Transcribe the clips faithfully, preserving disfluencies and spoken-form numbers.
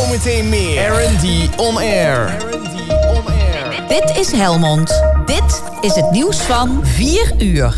Zometeen meer R en D On Air. R en D On Air. Dit is Helmond. Dit is het nieuws van vier uur.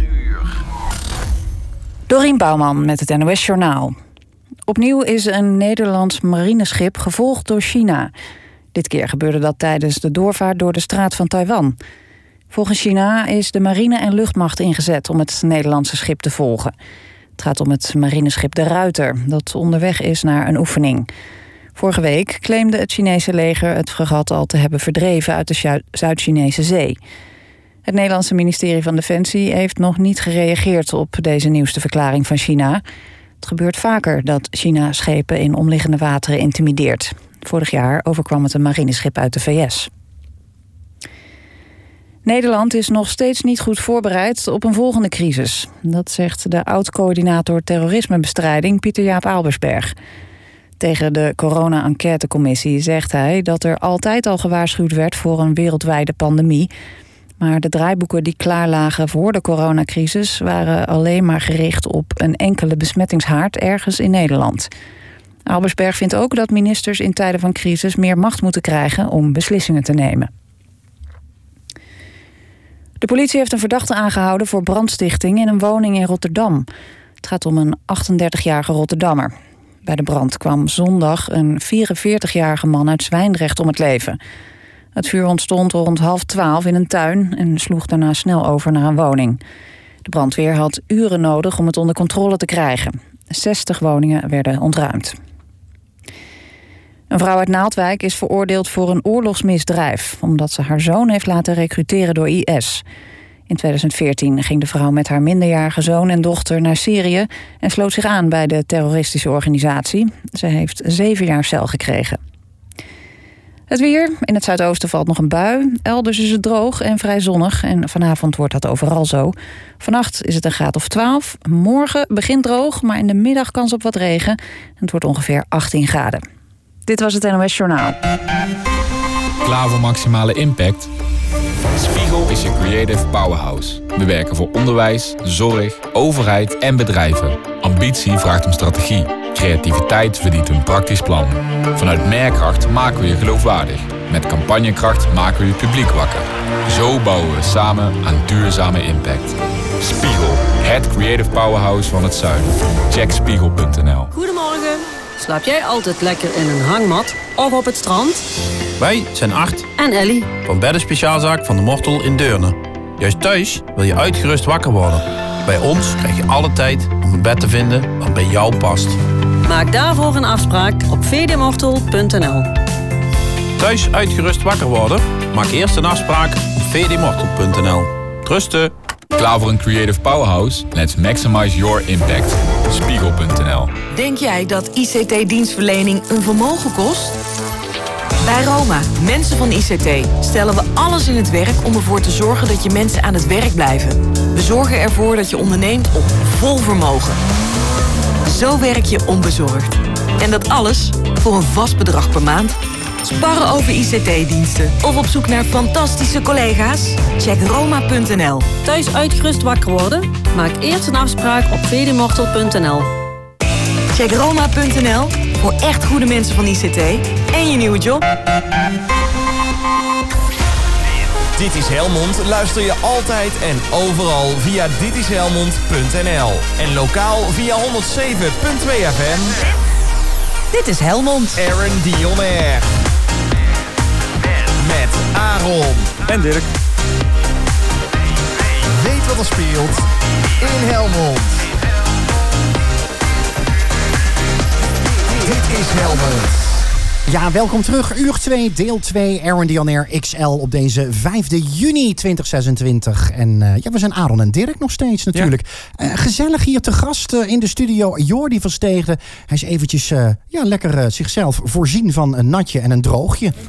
Dorien Bouwman met het N O S Journaal. Opnieuw is een Nederlands marineschip gevolgd door China. Dit keer gebeurde dat tijdens de doorvaart door de straat van Taiwan. Volgens China is de marine en luchtmacht ingezet om het Nederlandse schip te volgen. Het gaat om het marineschip De Ruiter, dat onderweg is naar een oefening. Vorige week claimde het Chinese leger het fregat al te hebben verdreven uit de Zuid-Chinese zee. Het Nederlandse ministerie van Defensie heeft nog niet gereageerd op deze nieuwste verklaring van China. Het gebeurt vaker dat China schepen in omliggende wateren intimideert. Vorig jaar overkwam het een marineschip uit de V S. Nederland is nog steeds niet goed voorbereid op een volgende crisis. Dat zegt de oud-coördinator terrorismebestrijding Pieter-Jaap Albersberg. Tegen de corona-enquêtecommissie zegt hij dat er altijd al gewaarschuwd werd voor een wereldwijde pandemie. Maar de draaiboeken die klaar lagen voor de coronacrisis waren alleen maar gericht op een enkele besmettingshaard ergens in Nederland. Albersberg vindt ook dat ministers in tijden van crisis meer macht moeten krijgen om beslissingen te nemen. De politie heeft een verdachte aangehouden voor brandstichting in een woning in Rotterdam. Het gaat om een achtendertigjarige Rotterdammer. Bij de brand kwam zondag een vierenveertigjarige man uit Zwijndrecht om het leven. Het vuur ontstond rond half twaalf in een tuin en sloeg daarna snel over naar een woning. De brandweer had uren nodig om het onder controle te krijgen. zestig woningen werden ontruimd. Een vrouw uit Naaldwijk is veroordeeld voor een oorlogsmisdrijf, omdat ze haar zoon heeft laten recruteren door I S. In tweeduizend veertien ging de vrouw met haar minderjarige zoon en dochter naar Syrië en sloot zich aan bij de terroristische organisatie. Ze heeft zeven jaar cel gekregen. Het weer. In het zuidoosten valt nog een bui. Elders is het droog en vrij zonnig. En vanavond wordt dat overal zo. Vannacht is het een graad of twaalf. Morgen begint droog, maar in de middag kans op wat regen. En het wordt ongeveer achttien graden. Dit was het N O S Journaal. Klaar voor maximale impact? Spiegel is je creative powerhouse. We werken voor onderwijs, zorg, overheid en bedrijven. Ambitie vraagt om strategie. Creativiteit verdient een praktisch plan. Vanuit Merkracht maken we je geloofwaardig. Met Campagnekracht maken we je publiek wakker. Zo bouwen we samen aan duurzame impact. Spiegel, het creative powerhouse van het zuiden. Check spiegel punt n l. Goedemorgen. Slaap jij altijd lekker in een hangmat of op het strand? Wij zijn Art en Ellie van Bedden Speciaalzaak van de Mortel in Deurne. Juist thuis wil je uitgerust wakker worden. Bij ons krijg je alle tijd om een bed te vinden dat bij jou past. Maak daarvoor een afspraak op v d mortel punt n l. Thuis uitgerust wakker worden? Maak eerst een afspraak op v d mortel punt n l. Trusten. Klaar voor een creative powerhouse? Let's maximize your impact. Spiegel punt n l. Denk jij dat I C T-dienstverlening een vermogen kost? Bij Roma, mensen van I C T, stellen we alles in het werk om ervoor te zorgen dat je mensen aan het werk blijven. We zorgen ervoor dat je onderneemt op vol vermogen. Zo werk je onbezorgd. En dat alles voor een vast bedrag per maand. Sparren over I C T-diensten of op zoek naar fantastische collega's? Check roma punt n l. Thuis uitgerust wakker worden? Maak eerst een afspraak op v d mortel punt n l. Check roma punt n l voor echt goede mensen van I C T en je nieuwe job. Dit is Helmond luister je altijd en overal via dit is helmond punt n l en lokaal via honderdzeven komma twee F M. Dit is Helmond. R en D On Air. Met Aaron en Dirk. Weet wat er speelt in Helmond. Dit is Helmond. Ja, welkom terug. Uur twee, deel twee, R en D On Air X L op deze vijfde juni tweeduizend zesentwintig. En uh, ja, we zijn Aaron en Dirk nog steeds natuurlijk. Ja. Uh, gezellig hier te gast uh, in de studio, Jordi van Steegden. Hij is eventjes uh, ja, lekker uh, zichzelf voorzien van een natje en een droogje.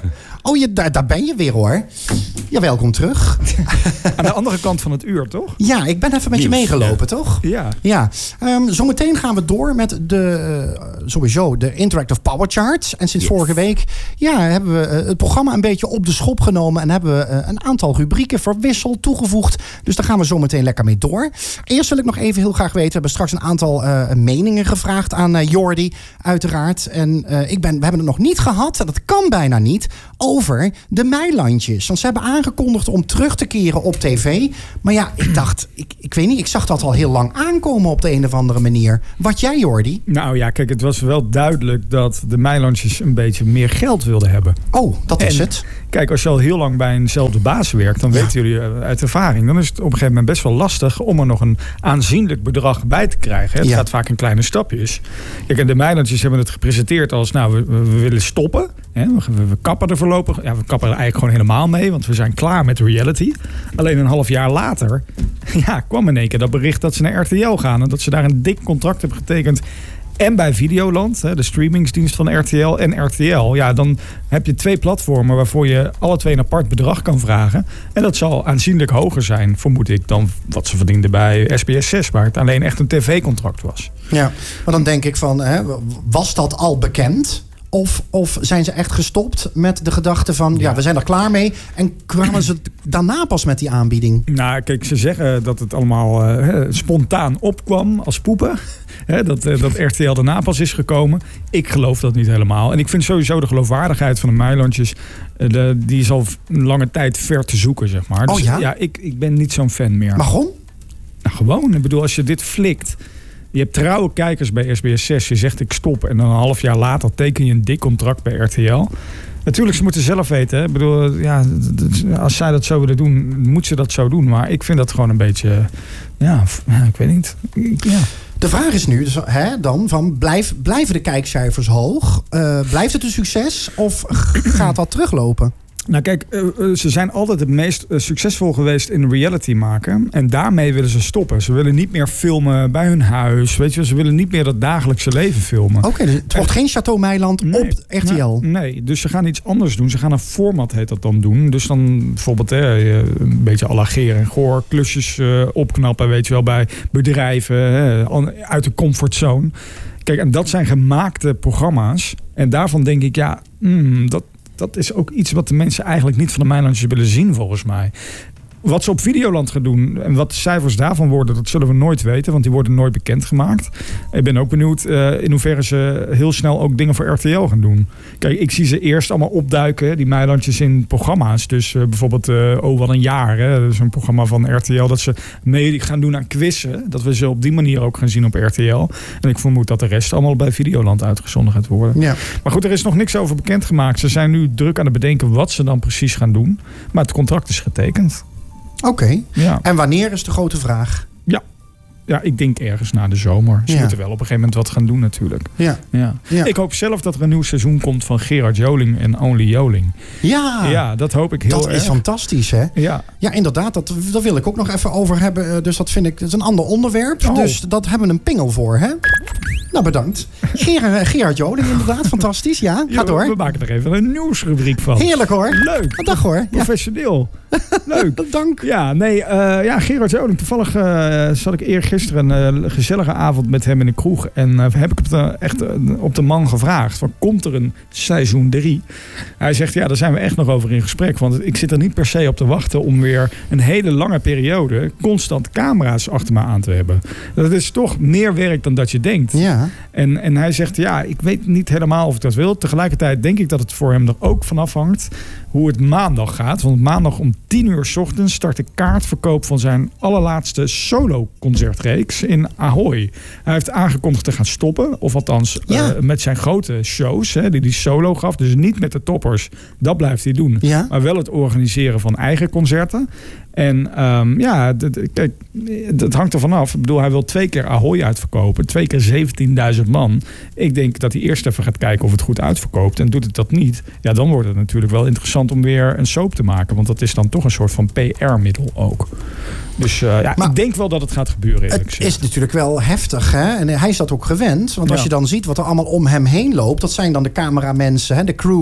Oh, je, daar, daar ben je weer hoor. Ja, welkom terug. Aan de andere kant van het uur, toch? Ja, ik ben even met je meegelopen, toch? Ja. ja. Um, zometeen gaan we door met de, uh, sowieso de Interactive Power Charts. En sinds yes. vorige week ja, hebben we uh, het programma een beetje op de schop genomen. En hebben we uh, een aantal rubrieken verwisseld, toegevoegd. Dus daar gaan we zometeen lekker mee door. Eerst wil ik nog even heel graag weten. We hebben straks een aantal uh, meningen gevraagd aan uh, Jordi, uiteraard. En uh, ik ben, we hebben het nog niet gehad, en dat kan bijna niet, over de Meilandjes. Want ze hebben aangekondigd om terug te keren op tv. Maar ja, ik dacht, ik, ik weet niet, ik zag dat al heel lang aankomen op de een of andere manier. Wat jij, Jordi? Nou ja, kijk, het was wel duidelijk dat de Meilandjes een beetje meer geld wilden hebben. Oh, dat is en, het. Kijk, als je al heel lang bij eenzelfde baas werkt, dan ja. weten jullie uit ervaring, dan is het op een gegeven moment best wel lastig om er nog een aanzienlijk bedrag bij te krijgen. Het ja. gaat vaak in kleine stapjes. Kijk, en de Meilandjes hebben het gepresenteerd als, nou, we, we willen stoppen. Hè? We, we, we kappen er voorlopig. Ja, we kappen er eigenlijk gewoon helemaal mee, want we zijn klaar met reality. Alleen een half jaar later ja, kwam in één keer dat bericht dat ze naar R T L gaan en dat ze daar een dik contract hebben getekend. En bij Videoland, de streamingsdienst van R T L en R T L. Ja, dan heb je twee platformen waarvoor je alle twee een apart bedrag kan vragen. En dat zal aanzienlijk hoger zijn, vermoed ik, dan wat ze verdienden bij S B S zes, waar het alleen echt een tv-contract was. Ja, maar dan denk ik van, hè, was dat al bekend? Of, of zijn ze echt gestopt met de gedachte van, ja, ja we zijn er klaar mee. En kwamen ze daarna pas met die aanbieding? Nou, kijk, ze zeggen dat het allemaal uh, spontaan opkwam als poepen. He, dat, uh, dat R T L daarna pas is gekomen. Ik geloof dat niet helemaal. En ik vind sowieso de geloofwaardigheid van de Meilandjes, uh, de, die is al een lange tijd ver te zoeken, zeg maar. Dus oh ja? ja, ik, ik ben niet zo'n fan meer. Waarom? Nou, gewoon. Ik bedoel, als je dit flikt. Je hebt trouwe kijkers bij S B S zes. Je zegt ik stop. En dan een half jaar later teken je een dik contract bij R T L. Natuurlijk, ze moeten zelf weten. Hè. Ik bedoel, ja, als zij dat zo willen doen, moet ze dat zo doen. Maar ik vind dat gewoon een beetje, ja, ja ik weet niet. Ja. De vraag is nu dus, hè, dan van blijf, blijven de kijkcijfers hoog? Uh, blijft het een succes of gaat dat teruglopen? Nou kijk, uh, ze zijn altijd het meest uh, succesvol geweest in reality maken. En daarmee willen ze stoppen. Ze willen niet meer filmen bij hun huis. Weet je, ze willen niet meer dat dagelijkse leven filmen. Oké, okay, dus het wordt geen Chateau Meiland nee, op R T L? Nee, nee, dus ze gaan iets anders doen. Ze gaan een format, heet dat dan, doen. Dus dan bijvoorbeeld hè, een beetje à la Geer en Goor. Klusjes uh, opknappen, weet je wel, bij bedrijven. Hè, uit de comfortzone. Kijk, en dat zijn gemaakte programma's. En daarvan denk ik, ja, mm, dat... Dat is ook iets wat de mensen eigenlijk niet van de Meilandjes willen zien, volgens mij. Wat ze op Videoland gaan doen en wat de cijfers daarvan worden, dat zullen we nooit weten, want die worden nooit bekendgemaakt. Ik ben ook benieuwd uh, in hoeverre ze heel snel ook dingen voor R T L gaan doen. Kijk, ik zie ze eerst allemaal opduiken, die Meilandjes, in programma's. Dus uh, bijvoorbeeld uh, Oh Wat Een Jaar, hè? Dat is een programma van R T L, dat ze mee gaan doen aan quizzen. Dat we ze op die manier ook gaan zien op R T L. En ik vermoed dat de rest allemaal bij Videoland uitgezonden gaat worden. Ja. Maar goed, er is nog niks over bekendgemaakt. Ze zijn nu druk aan het bedenken wat ze dan precies gaan doen. Maar het contract is getekend. Oké. Okay. Ja. En wanneer is de grote vraag? Ja. Ja, ik denk ergens na de zomer. Ze ja. moeten wel op een gegeven moment wat gaan doen natuurlijk. Ja. Ja. Ja. Ik hoop zelf dat er een nieuw seizoen komt van Gerard Joling en Only Joling. Ja. Ja, dat hoop ik heel dat erg. Dat is fantastisch, hè? Ja. Ja, inderdaad. Dat, dat wil ik ook nog even over hebben. Dus dat vind ik, dat is een ander onderwerp. Oh. Dus dat hebben we een pingel voor, hè? Nou, bedankt. Gerard, Gerard Joling, inderdaad. Fantastisch, ja. Ga ja, door. We maken er even een nieuwsrubriek van. Heerlijk, hoor. Leuk. Dag, hoor. Professioneel. Ja. Leuk. Dank. Ja, nee. Uh, ja, Gerard Joling. Toevallig uh, zat ik eergisteren een uh, gezellige avond met hem in een kroeg. En uh, heb ik het uh, echt uh, op de man gevraagd. Van, komt er een seizoen drie? Hij zegt, ja, daar zijn we echt nog over in gesprek. Want ik zit er niet per se op te wachten om weer een hele lange periode constant camera's achter me aan te hebben. Dat is toch meer werk dan dat je denkt. Ja. En, en hij zegt, ja, ik weet niet helemaal of ik dat wil. Tegelijkertijd denk ik dat het voor hem er ook van afhangt hoe het maandag gaat. Want maandag om tien uur 's ochtends start de kaartverkoop van zijn allerlaatste solo-concertreeks in Ahoy. Hij heeft aangekondigd te gaan stoppen. Of althans ja. uh, met zijn grote shows, hè, die hij solo gaf. Dus niet met de toppers. Dat blijft hij doen. Ja. Maar wel het organiseren van eigen concerten. En um, ja, d- d- kijk, dat hangt er vanaf. Ik bedoel, hij wil twee keer Ahoy uitverkopen. Twee keer zeventienduizend man. Ik denk dat hij eerst even gaat kijken of het goed uitverkoopt. En doet het dat niet, ja, dan wordt het natuurlijk wel interessant om weer een soap te maken. Want dat is dan toch een soort van P R-middel ook. Dus uh, ja, maar ik denk wel dat het gaat gebeuren. Het gezegd. is natuurlijk wel heftig, hè? En hij is dat ook gewend. Want als ja. je dan ziet wat er allemaal om hem heen loopt, dat zijn dan de cameramensen, hè? De crew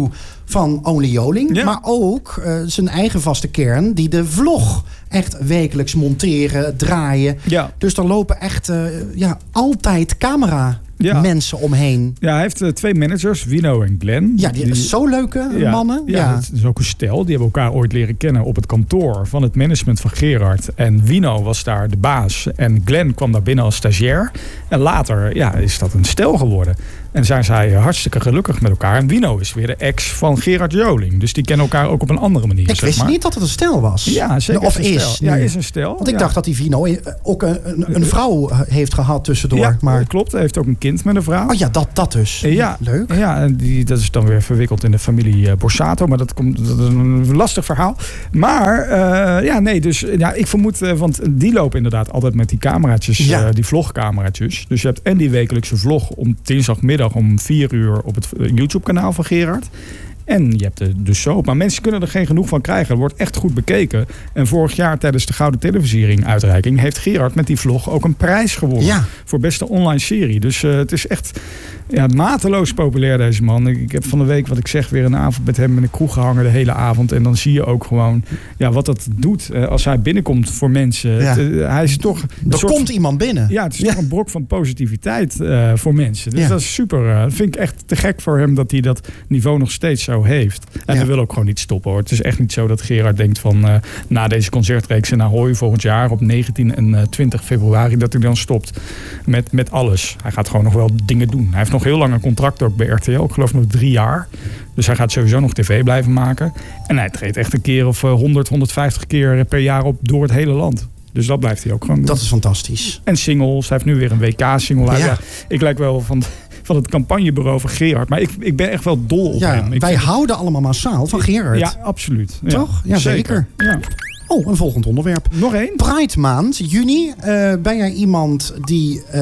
van Only Joling. Ja. Maar ook uh, zijn eigen vaste kern die de vlog echt wekelijks monteren, draaien. Ja. Dus er lopen echt uh, ja, altijd camera ja. mensen omheen. Ja, hij heeft uh, twee managers, Wino en Glenn. Ja, die, die zo leuke ja, mannen. Ja, ja, dat is ook een stel. Die hebben elkaar ooit leren kennen op het kantoor van het management van Gerard. En Wino was daar de baas. En Glenn kwam daar binnen als stagiair. En later ja, is dat een stel geworden. En zijn zij hartstikke gelukkig met elkaar. En Wino is weer de ex van Gerard Joling. Dus die kennen elkaar ook op een andere manier. Ik zeg wist maar. niet dat het een stel was. Ja, zeker. Of is. is. Ja, is een stel. Want ik ja. dacht dat die Wino ook een, een, een vrouw heeft gehad tussendoor. Ja, maar... klopt. Hij heeft ook een kind met een vrouw. Oh ja, dat, dat dus. Ja, leuk. Ja, en die, dat is dan weer verwikkeld in de familie uh, Borsato. Maar dat, komt, dat is een lastig verhaal. Maar, uh, ja, nee, dus ja, ik vermoed... Uh, want die lopen inderdaad altijd met die cameraatjes, ja. uh, die vlogcameraatjes. Dus je hebt en die wekelijkse vlog om dinsdagmiddag om vier uur op het YouTube-kanaal van Gerard. En je hebt de, de soap. Maar mensen kunnen er geen genoeg van krijgen. Het wordt echt goed bekeken. En vorig jaar tijdens de Gouden Televisiering-uitreiking heeft Gerard met die vlog ook een prijs gewonnen. Ja. Voor beste online serie. Dus uh, het is echt ja, mateloos populair, deze man. Ik, ik heb van de week, wat ik zeg, weer een avond met hem in de kroeg gehangen de hele avond. En dan zie je ook gewoon ja, wat dat doet uh, als hij binnenkomt voor mensen. Ja. Het, uh, hij is toch... Er soort, komt iemand binnen. Ja, het is ja. toch een brok van positiviteit uh, voor mensen. Dus ja. dat is super. Uh, dat vind ik echt te gek voor hem dat hij dat niveau nog steeds zo heeft. En ja. hij wil ook gewoon niet stoppen, hoor. Het is echt niet zo dat Gerard denkt van uh, na deze concertreeks in Ahoy volgend jaar op negentien en twintig februari dat hij dan stopt met, met alles. Hij gaat gewoon nog wel dingen doen. Hij heeft nog heel lang een contract ook bij R T L. Ik geloof nog drie jaar. Dus hij gaat sowieso nog tv blijven maken. En hij treedt echt een keer of honderd, honderdvijftig keer per jaar op door het hele land. Dus dat blijft hij ook gewoon doen. Dat is fantastisch. En singles. Hij heeft nu weer een W K-single uit. Ja. Ja, ik lijk wel van... van het campagnebureau van Gerard. Maar ik, ik ben echt wel dol op ja, hem. Ik wij vind... houden allemaal massaal van Gerard. Ja, absoluut. Ja. Toch? Ja, zeker. zeker. Ja. Oh, een volgend onderwerp. Nog één? Pride maand, juni. Uh, ben jij iemand die uh,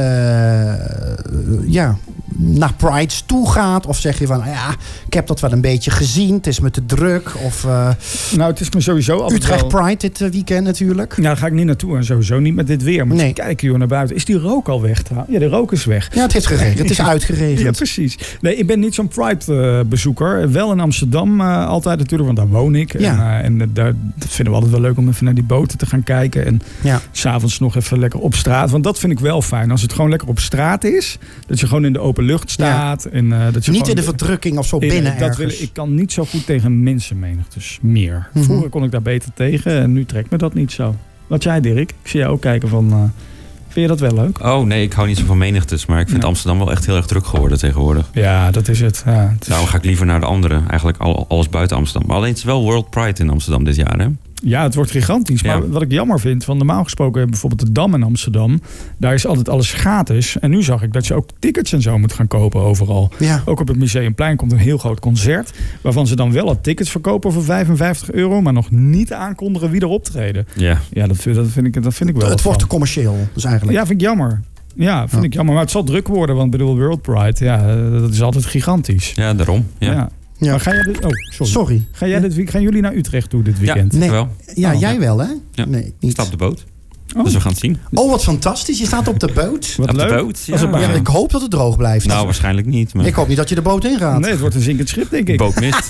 ja, naar Prides toe gaat? Of zeg je van, ja, ik heb dat wel een beetje gezien. Het is me te druk. Of, uh, nou, het is me sowieso altijd Utrecht wel... Pride dit weekend natuurlijk. Nou, daar ga ik niet naartoe. En sowieso niet met dit weer. Maar nee. kijken joh, naar buiten. Is die rook al weg? Ja, de rook is weg. Ja, het heeft geregend. Het is uitgeregend. Ja, precies. Nee, ik ben niet zo'n Pride-bezoeker. Uh, wel in Amsterdam uh, altijd natuurlijk, want daar woon ik. Ja. En, uh, en uh, daar, dat vinden we altijd wel leuk om even naar die boten te gaan kijken. En ja. 's avonds nog even lekker op straat. Want dat vind ik wel fijn. Als het gewoon lekker op straat is. Dat je gewoon in de open lucht staat. Ja. En, uh, dat je niet gewoon, in de verdrukking of zo in, binnen dat ergens. wil, ik kan niet zo goed tegen mensenmenigtes meer. Mm-hmm. Vroeger kon ik daar beter tegen. En nu trekt me dat niet zo. Wat jij, Dirk? Ik zie jou ook kijken van... Uh, vind je dat wel leuk? Oh nee, ik hou niet zo van menigtes. Maar ik vind ja. Amsterdam wel echt heel erg druk geworden tegenwoordig. Ja, dat is het. Ja, het is... Daarom ga ik liever naar de andere. Eigenlijk alles buiten Amsterdam. Maar alleen het is wel World Pride in Amsterdam dit jaar, hè? Ja, het wordt gigantisch. Maar ja. wat ik jammer vind, van normaal gesproken bijvoorbeeld de Dam in Amsterdam, daar is altijd alles gratis. En nu zag ik dat je ook tickets en zo moet gaan kopen overal. Ja. Ook op het Museumplein komt een heel groot concert, waarvan ze dan wel al tickets verkopen voor vijfenvijftig euro, maar nog niet aankondigen wie er optreden. Ja, ja dat, dat, vind ik, dat vind ik wel. Het wordt te van. commercieel, dus eigenlijk. Ja, vind ik jammer. Ja, vind ja. ik jammer. Maar het zal druk worden, want bedoel, World Pride, ja, dat is altijd gigantisch. Ja, daarom. Ja. ja. Ja. Maar ga jij dit, oh, sorry. sorry. Ga jij dit, gaan jullie naar Utrecht toe dit weekend? Ja, nee. wel. Ja, oh, jij ja. wel, hè? Ja. Nee, niet. Ik sta op de boot. Oh. Dus we gaan het zien. Oh, wat fantastisch. Je staat op de boot. Wat op leuk. de boot, ja. Ja. Ja, ik hoop dat het droog blijft. Nou, waarschijnlijk niet. Maar... Ik hoop niet dat je de boot ingaat. Nee, het wordt een zinkend schip, denk ik. Boot mist.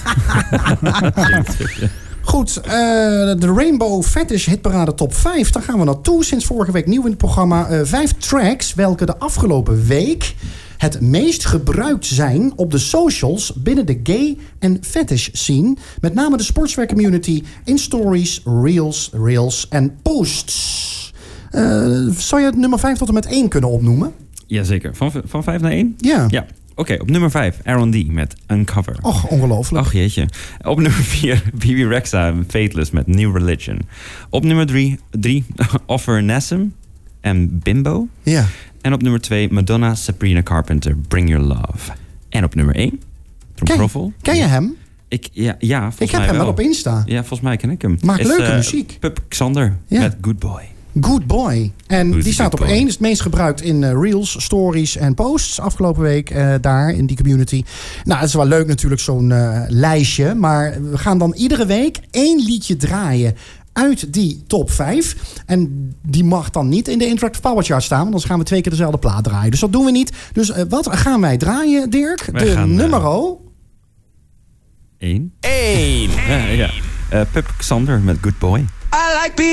Goed, uh, de Rainbow Fetish Hitparade Top vijf. Daar gaan we naartoe. Sinds vorige week nieuw in het programma. Uh, vijf tracks welke de afgelopen week het meest gebruikt zijn op de socials binnen de gay en fetish scene. Met name de sportswear community in stories, reels, reels en posts. Uh, zou je het nummer vijf tot en met één kunnen opnoemen? Jazeker. Van, van vijf naar één? Ja. Ja. Oké, okay, op nummer vijf, Aaron D. met Uncover. Och, ongelooflijk. Och, jeetje. Op nummer vier, B B Rexa en Fateless met New Religion. Op nummer drie, drie Offer Nassim en Bimbo. Ja. En op nummer twee, Madonna, Sabrina Carpenter, Bring Your Love. En op nummer één, Tromgeroffel. Ken, ken je hem? Ik, ja, ja, volgens ik heb mij hem wel wel op Insta. Ja, volgens mij ken ik hem. Maakt is, leuke uh, muziek. Pup Xander ja. met Good Boy. Good Boy. En Who's die staat op één. Is het meest gebruikt in uh, reels, stories en posts afgelopen week uh, daar in die community. Nou, het is wel leuk natuurlijk zo'n uh, lijstje. Maar we gaan dan iedere week één liedje draaien uit die top vijf. En die mag dan niet in de Interactive Power Chart staan. Want anders gaan we twee keer dezelfde plaat draaien. Dus dat doen we niet. Dus uh, wat gaan wij draaien, Dirk? Wij de gaan, nummer... Uh, één. één. Ja, ja. Uh, Pup Xander met Good Boy. I like